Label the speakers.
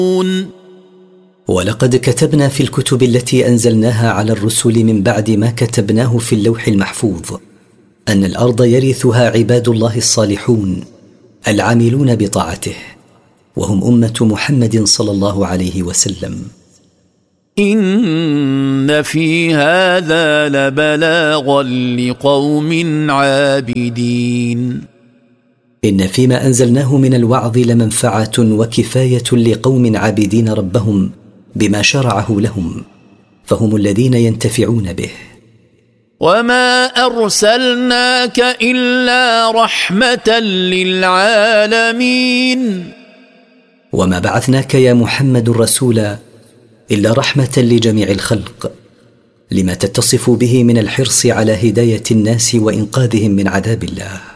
Speaker 1: ولقد كتبنا في الكتب التي أنزلناها على الرسل من بعد ما كتبناه في اللوح المحفوظ أن الأرض يرثها عباد الله الصالحون العاملون بطاعته، وهم أمة محمد صلى الله عليه وسلم.
Speaker 2: إن في هذا لبلاغا لقوم عابدين.
Speaker 1: إن فيما أنزلناه من الوعظ لمنفعة وكفاية لقوم عابدين ربهم بما شرعه لهم، فهم الذين ينتفعون به.
Speaker 2: وما أرسلناك إلا رحمة للعالمين.
Speaker 1: وما بعثناك يا محمد رسولا إلا رحمة لجميع الخلق، لما تتصف به من الحرص على هداية الناس وإنقاذهم من عذاب الله.